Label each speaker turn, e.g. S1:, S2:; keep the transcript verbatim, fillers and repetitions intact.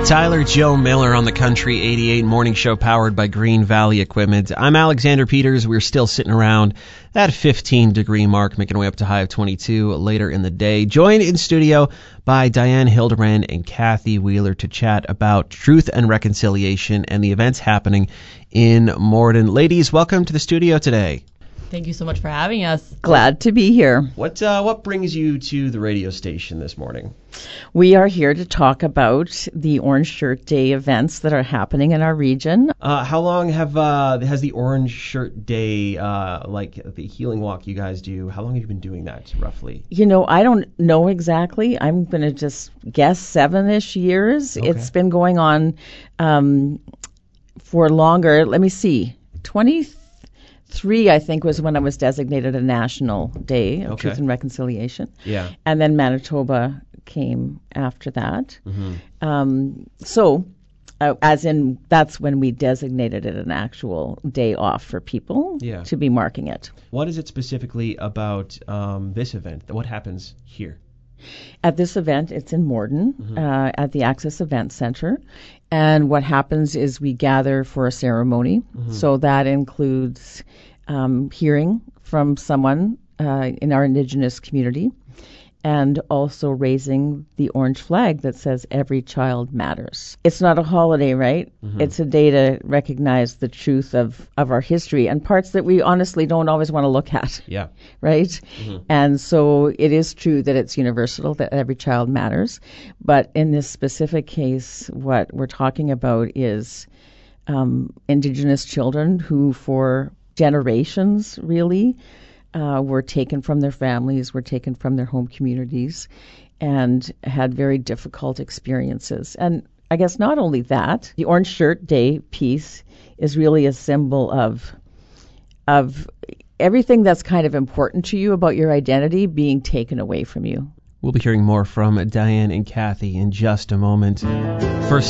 S1: Tyler Joe Miller on the Country eighty-eight morning show powered by Green Valley Equipment. I'm Alexander Peters. We're still sitting around that fifteen degree mark, making our way up to high of twenty-two later in the day. Joined in studio by Diane Hildebrand and Kathy Wheeler to chat about Truth and Reconciliation and the events happening in Morden. Ladies, welcome to the studio today.
S2: Thank you so much for having us.
S3: Glad to be here.
S1: What uh, what brings you to the radio station this morning?
S3: We are here to talk about the Orange Shirt Day events that are happening in our region.
S1: Uh, how long have uh, has the Orange Shirt Day, uh, like the healing walk you guys do, how long have you been doing that roughly?
S3: You know, I don't know exactly. I'm going to just guess seven-ish years.
S1: Okay.
S3: It's been going on um, for longer. Let me see. twenty-three, I think, was when I was designated a national day of
S1: Okay.
S3: Truth and Reconciliation.
S1: Yeah.
S3: And then Manitoba came after that.
S1: Mm-hmm.
S3: Um, so, uh, as in, that's when we designated it an actual day off for people
S1: Yeah.
S3: to be marking it.
S1: What is it specifically about um, this event? What happens here?
S3: At this event, it's in Morden,
S1: Mm-hmm.
S3: uh, at the Access Event Center. And what happens is we gather for a ceremony.
S1: Mm-hmm.
S3: So that includes um, hearing from someone uh, in our Indigenous community, and also raising the orange flag that says every child matters. It's not a holiday, right?
S1: Mm-hmm.
S3: It's a day to recognize the truth of, of our history and parts that we honestly don't always want to look at,
S1: Yeah.
S3: right?
S1: Mm-hmm.
S3: And so it is true that it's universal, that every child matters. But in this specific case, what we're talking about is um, Indigenous children who for generations really Uh, were taken from their families, were taken from their home communities, and had very difficult experiences. And I guess not only that, the Orange Shirt Day piece is really a symbol of of everything that's kind of important to you about your identity being taken away from you.
S1: We'll be hearing more from Diane and Kathy in just a moment. First